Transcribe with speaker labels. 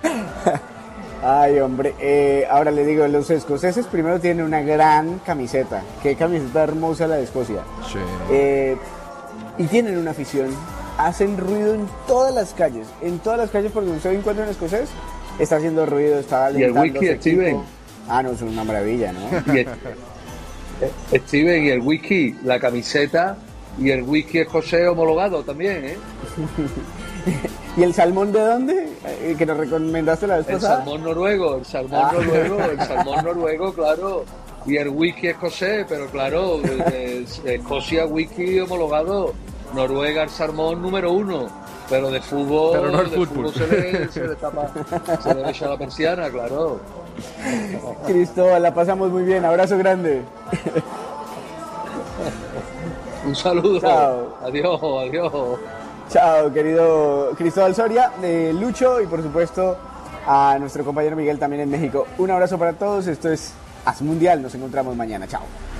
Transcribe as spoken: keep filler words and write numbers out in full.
Speaker 1: Ay, hombre, eh, ahora le digo, los escoceses primero tienen una gran camiseta. Qué camiseta hermosa la de Escocia.
Speaker 2: Sí.
Speaker 1: Eh, y tienen una afición. Hacen ruido en todas las calles. En todas las calles por donde usted encuentra un escocés, está haciendo ruido, está alentando.
Speaker 3: ¿Y el whisky, Steven?
Speaker 1: Ah, no, es una maravilla, ¿no?
Speaker 3: Y el, eh, Steven, y el whisky, la camiseta y el whisky escocés homologado también, ¿eh?
Speaker 1: ¿Y el salmón de dónde? Eh, que nos recomendaste la vez
Speaker 3: El
Speaker 1: pasada.
Speaker 3: salmón noruego, el salmón
Speaker 1: Ah.
Speaker 3: noruego, el salmón noruego, claro. Y el whisky escocés, pero claro, de, de Escocia whisky homologado. Noruega el salmón número uno. Pero de fútbol,
Speaker 2: Pero no el
Speaker 3: de
Speaker 2: fútbol.
Speaker 3: fútbol se le, se le tapa, se le echa la persiana, claro.
Speaker 1: Cristóbal, la pasamos muy bien. Abrazo grande.
Speaker 3: Un saludo.
Speaker 1: Chao.
Speaker 3: Adiós, adiós.
Speaker 1: Chao, querido Cristóbal Soria, de Lucho y por supuesto a nuestro compañero Miguel también en México. Un abrazo para todos. Esto es Haz Mundial. Nos encontramos mañana. Chao.